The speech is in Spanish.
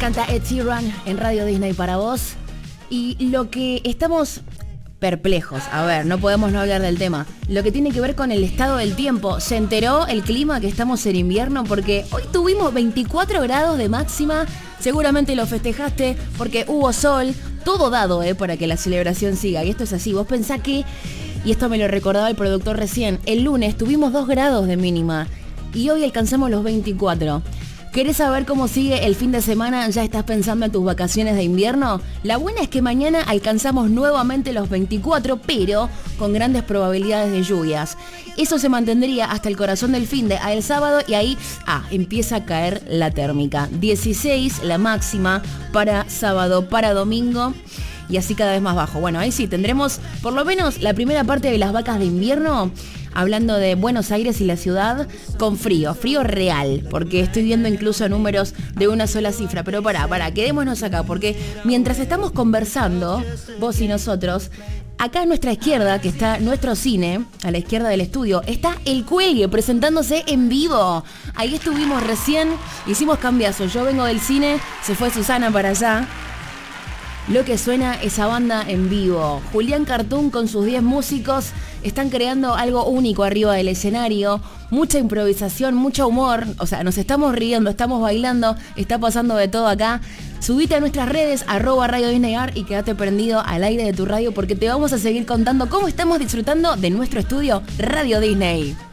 Canta Ed Sheeran en Radio Disney para vos. Y lo que estamos perplejos, a ver, no podemos no hablar del tema, lo que tiene que ver con el estado del tiempo. ¿Se enteró el clima que estamos en invierno? Porque hoy tuvimos 24 grados de máxima. Seguramente lo festejaste porque hubo sol. Todo dado, para que la celebración siga. Y esto es así, vos pensás que, y esto me lo recordaba el productor recién, el lunes tuvimos 2 grados de mínima y hoy alcanzamos los 24. ¿Querés saber cómo sigue el fin de semana? ¿Ya estás pensando en tus vacaciones de invierno? La buena es que mañana alcanzamos nuevamente los 24, pero con grandes probabilidades de lluvias. Eso se mantendría hasta el corazón del finde a el sábado y ahí empieza a caer la térmica. 16 la máxima para sábado, para domingo. Y así cada vez más bajo. Bueno, ahí sí, tendremos por lo menos la primera parte de las vacas de invierno, hablando de Buenos Aires y la ciudad, con frío real, porque estoy viendo incluso números de una sola cifra. Pero pará, quedémonos acá, porque mientras estamos conversando, vos y nosotros, acá a nuestra izquierda, que está nuestro cine, a la izquierda del estudio, está El Cuelgue presentándose en vivo. Ahí estuvimos recién, hicimos cambiazo. Yo vengo del cine, se fue Susana para allá. Lo que suena esa banda en vivo. Julián Cartoon con sus 10 músicos están creando algo único arriba del escenario. Mucha improvisación, mucho humor. O sea, nos estamos riendo, estamos bailando, está pasando de todo acá. Subite a nuestras redes, @Radio Disney Art, y quédate prendido al aire de tu radio porque te vamos a seguir contando cómo estamos disfrutando de nuestro estudio Radio Disney.